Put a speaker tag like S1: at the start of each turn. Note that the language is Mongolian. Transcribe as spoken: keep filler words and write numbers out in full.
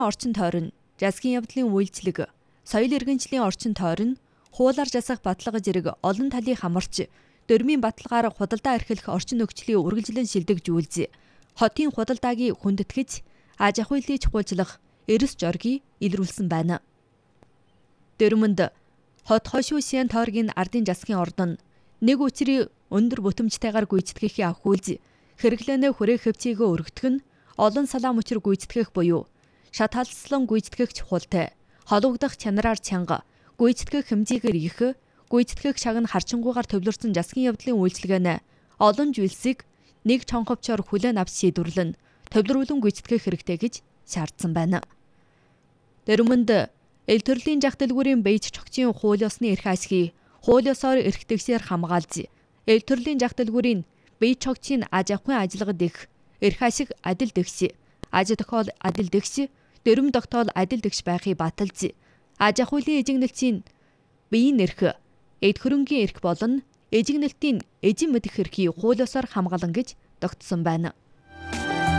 S1: Орчин тойрон засгийн явдлын үйлчлэг, соёл иргэншлийн орчин тойрон хуулиар засах баталгаа зэрэг олон талын хамарч дөрмийн баталгаар худалдаа эрхлэх орчин нөхцөлийг үргэлжлэн шилдэгжүүлж, хотын худалдаагийн хүндэтгэж, аж ахуйлыг чухалчлах эрс жоргийг илрүүлсэн байна. Дөрмөнд хот хошуу шин тойргийн ардын засгийн ордон нэг үчирийн өндөр бүтэмжтэйгээр гүйцэтгэхийг ахиулж, хэрэглэнэ хүрээх хөвцөөгөө өргөтгөх нь олон салаам учир гүйцэтгэх буюу шатаалцлан гүйцэтгэх чухалтай, холбогдох чанараар чанга, гүйцэтгэх хэмжээгээр их, гүйцэтгэх шаг нь харчингуйгаар төвлөрсөн засгийн явдлын үйлчилгээнэ олон зүйлсийг нэг чонховчоор хүлээн авч шийдвэрлэн төвлөрүүлэн гүйцэтгэх хэрэгтэй гэж шаардсан байна. Дөрмөнд эл төрлийн жах дэлгүүрийн бэйж чогчийн хууль ёсны эрх ашигыг хууль ёсоор эрх тэгшээр хамгаалж, эл төрлийн жах дэлгүүрийн бэйж чогчийн аж ахуйн ажиллагад их эрх ашиг адил дэгш, аж тохиол адил дэгш, дөрм тогтоол адил дэгш байхыг баталж, аж ахуйлын эжигнэлтийн биеийн эрх, эд хөрөнгийн эрх болон эжигнэлтийн эжин мэдэх эрхийг хууль ёсоор хамгаалан гэж тогтсон байна.